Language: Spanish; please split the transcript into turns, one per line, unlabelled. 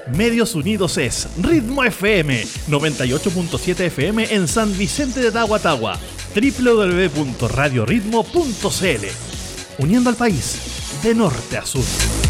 Medios Unidos es Ritmo FM, 98.7 FM en San Vicente de Tagua, www.radioritmo.cl, uniendo al país de norte a sur.